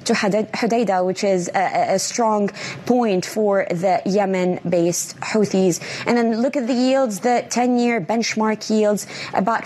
to Hodeidah, which is a strong point for the Yemen-based Houthis. And then look at the yields, the 10-year benchmark yields, about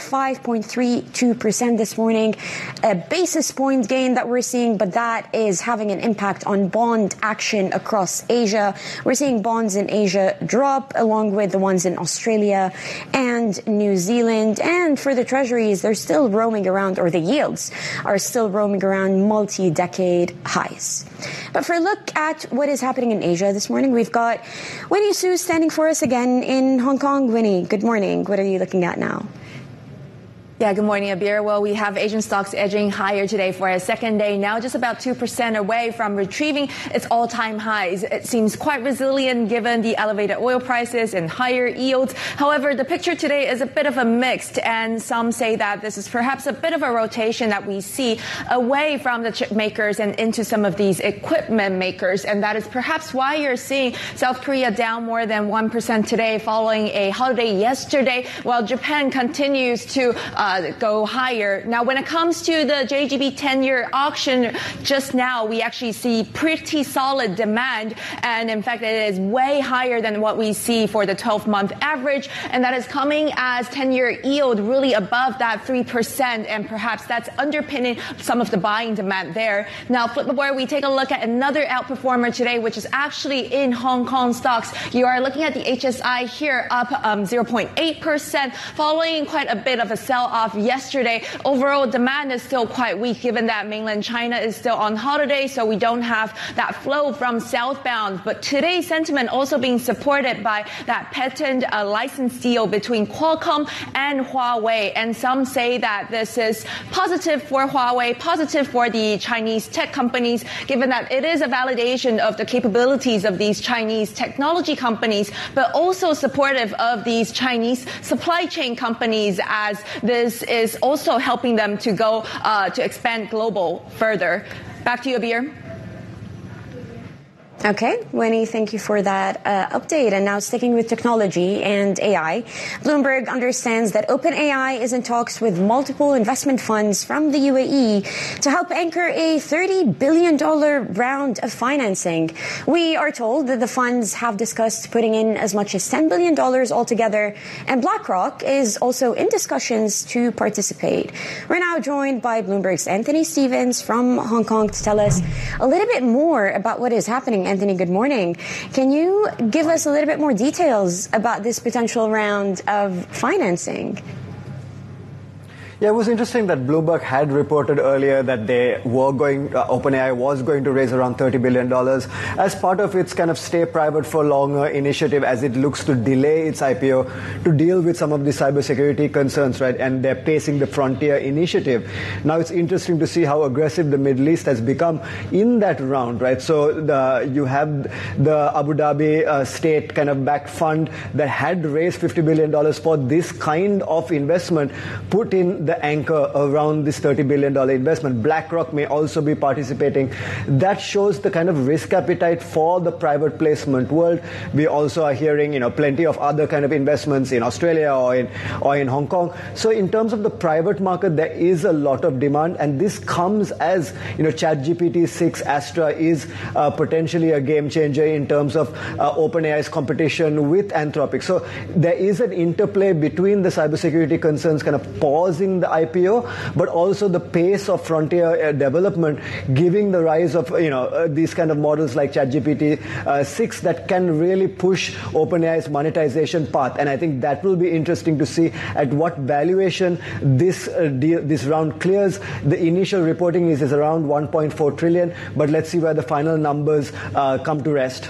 5.32% this morning. A basis point gain that we're seeing, but that is having an impact on bond action across Asia. We're seeing bonds in Asia drop along with the ones in Australia and New Zealand. And for the treasuries, they're still roaming around, or the yields are still roaming around multi-decade highs. But for a look at what is happening in Asia this morning, we've got Winnie Su standing for us again in Hong Kong. Winnie, good morning. What are you looking at now? Yeah, good morning, Abir. Well, we have Asian stocks edging higher today for a second day now, just about 2% away from retrieving its all-time highs. It seems quite resilient given the elevated oil prices and higher yields. However, the picture today is a bit of a mixed, and some say that this is perhaps a bit of a rotation that we see away from the chip makers and into some of these equipment makers. And that is perhaps why you're seeing South Korea down more than 1% today following a holiday yesterday, while Japan continues to go higher. Now, when it comes to the JGB 10-year auction, just now we actually see pretty solid demand, and in fact it is way higher than what we see for the 12-month average, and that is coming as 10-year yield really above that 3%, and perhaps that's underpinning some of the buying demand there. Now, flip over, we take a look at another outperformer today, which is actually in Hong Kong stocks. You are looking at the HSI here up 0.8%, following quite a bit of a sell-off yesterday. Overall demand is still quite weak given that mainland China is still on holiday, so we don't have that flow from southbound. But today's sentiment also being supported by that patent license deal between Qualcomm and Huawei, and some say that this is positive for Huawei, positive for the Chinese tech companies, given that it is a validation of the capabilities of these Chinese technology companies, but also supportive of these Chinese supply chain companies, as this is also helping them to go to expand global further. Back to you, Abir. Okay, Winnie, thank you for that update. And now sticking with technology and AI, Bloomberg understands that OpenAI is in talks with multiple investment funds from the UAE to help anchor a $30 billion round of financing. We are told that the funds have discussed putting in as much as $10 billion altogether, and BlackRock is also in discussions to participate. We're now joined by Bloomberg's Anthony Stevens from Hong Kong to tell us a little bit more about what is happening. Anthony, good morning. Can you give us a little bit more details about this potential round of financing? Yeah, it was interesting that Bloomberg had reported earlier that they were OpenAI was going to raise around $30 billion as part of its kind of stay private for longer initiative as it looks to delay its IPO to deal with some of the cybersecurity concerns, right? And they're pacing the Frontier initiative. Now it's interesting to see how aggressive the Middle East has become in that round, right? So you have the Abu Dhabi state kind of backed fund that had raised $50 billion for this kind of investment, put in the anchor around this $30 billion investment. BlackRock may also be participating. That shows the kind of risk appetite for the private placement world. We also are hearing, plenty of other kind of investments in Australia or in Hong Kong. So in terms of the private market, there is a lot of demand, and this comes as, ChatGPT 6 Astra is potentially a game changer in terms of OpenAI's competition with Anthropic. So there is an interplay between the cybersecurity concerns kind of pausing the IPO, but also the pace of frontier development, giving the rise of these kind of models like ChatGPT 6 that can really push OpenAI's monetization path. And I think that will be interesting to see at what valuation this round clears. The initial reporting is around 1.4 trillion, but let's see where the final numbers come to rest.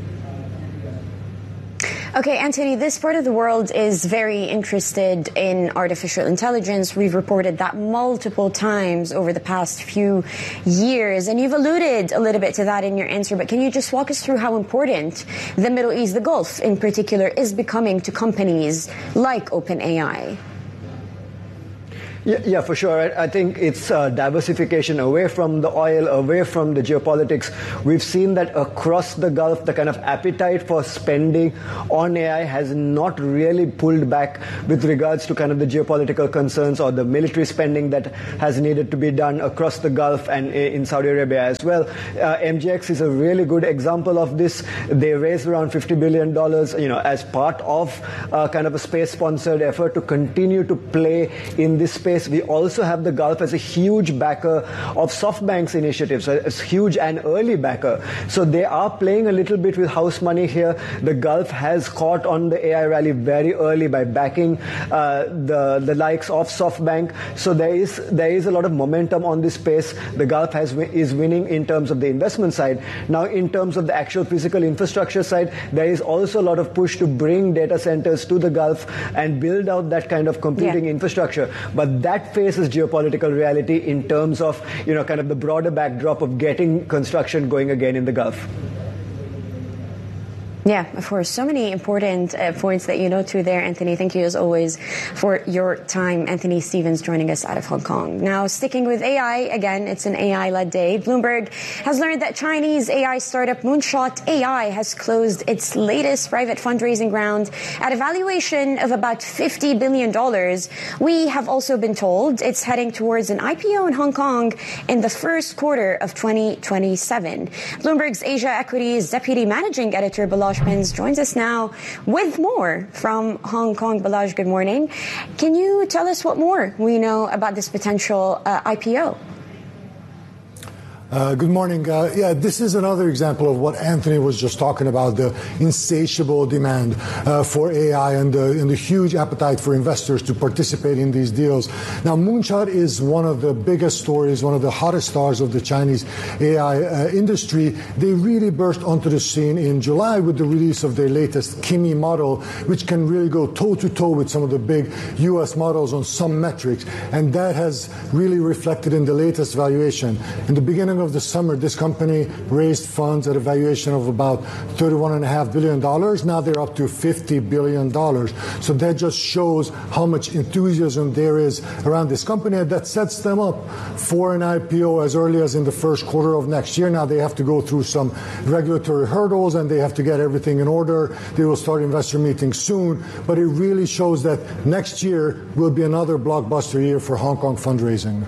Okay, Anthony, this part of the world is very interested in artificial intelligence. We've reported that multiple times over the past few years, and you've alluded a little bit to that in your answer, but can you just walk us through how important the Middle East, the Gulf in particular, is becoming to companies like OpenAI? Yeah, for sure. I think it's diversification away from the oil, away from the geopolitics. We've seen that across the Gulf, the kind of appetite for spending on AI has not really pulled back with regards to kind of the geopolitical concerns or the military spending that has needed to be done across the Gulf and in Saudi Arabia as well. MGX is a really good example of this. They raised around $50 billion, as part of kind of a space-sponsored effort to continue to play in this space. We also have the Gulf as a huge backer of SoftBank's initiatives, a huge and early backer. So they are playing a little bit with house money here. The Gulf has caught on the AI rally very early by backing the likes of SoftBank. So there is a lot of momentum on this space. The Gulf is winning in terms of the investment side. Now, in terms of the actual physical infrastructure side, there is also a lot of push to bring data centers to the Gulf and build out that kind of computing infrastructure. But that faces geopolitical reality in terms of, kind of the broader backdrop of getting construction going again in the Gulf. Yeah, of course. So many important points that you note to there, Anthony. Thank you, as always, for your time. Anthony Stevens joining us out of Hong Kong. Now, sticking with AI, again, it's an AI-led day. Bloomberg has learned that Chinese AI startup Moonshot AI has closed its latest private fundraising round at a valuation of about $50 billion. We have also been told it's heading towards an IPO in Hong Kong in the first quarter of 2027. Bloomberg's Asia Equities Deputy Managing Editor, Balazs Pens, joins us now with more from Hong Kong. Balazs, good morning. Can you tell us what more we know about this potential IPO? Good morning. This is another example of what Anthony was just talking about, the insatiable demand for AI and the huge appetite for investors to participate in these deals. Now, Moonshot is one of the biggest stories, one of the hottest stars of the Chinese AI industry. They really burst onto the scene in July with the release of their latest Kimi model, which can really go toe-to-toe with some of the big U.S. models on some metrics. And that has really reflected in the latest valuation. In the beginning of the summer, this company raised funds at a valuation of about $31.5 billion. Now they're up to $50 billion. So that just shows how much enthusiasm there is around this company, and that sets them up for an IPO as early as in the first quarter of next year. Now they have to go through some regulatory hurdles and they have to get everything in order. They will start investor meetings soon, but it really shows that next year will be another blockbuster year for Hong Kong fundraising.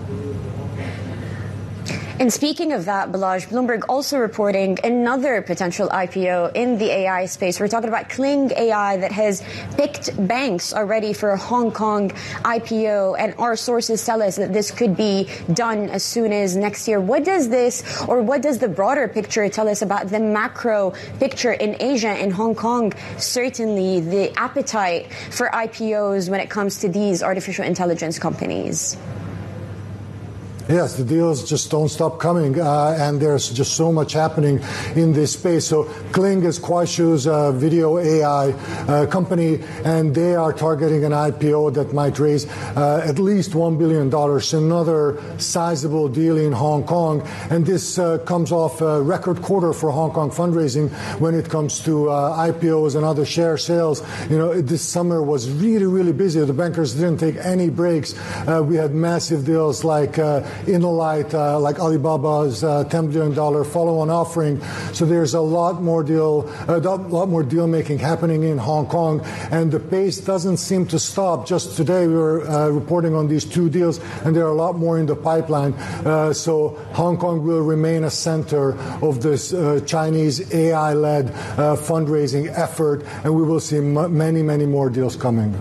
And speaking of that, Balazs, Bloomberg also reporting another potential IPO in the AI space. We're talking about Kling AI that has picked banks already for a Hong Kong IPO, and our sources tell us that this could be done as soon as next year. What does this, or what does the broader picture tell us about the macro picture in Asia and Hong Kong? Certainly the appetite for IPOs when it comes to these artificial intelligence companies. Yes, the deals just don't stop coming, and there's just so much happening in this space. So Kling is Kuaishou's video AI company, and they are targeting an IPO that might raise at least $1 billion, another sizable deal in Hong Kong. And this comes off a record quarter for Hong Kong fundraising when it comes to IPOs and other share sales. This summer was really, really busy. The bankers didn't take any breaks. We had massive deals like InnoLight, like Alibaba's $10 billion follow-on offering. So there's a lot more deal making happening in Hong Kong, and the pace doesn't seem to stop. Just today we were reporting on these two deals, and there are a lot more in the pipeline. So Hong Kong will remain a center of this Chinese AI-led fundraising effort, and we will see many, many more deals coming.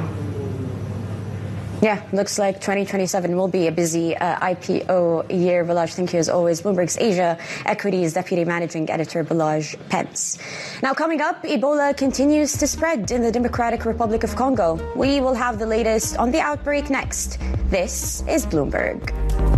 Yeah, looks like 2027 will be a busy IPO year. Balazs, thank you as always. Bloomberg's Asia Equities Deputy Managing Editor Balazs Pens. Now coming up, Ebola continues to spread in the Democratic Republic of Congo. We will have the latest on the outbreak next. This is Bloomberg.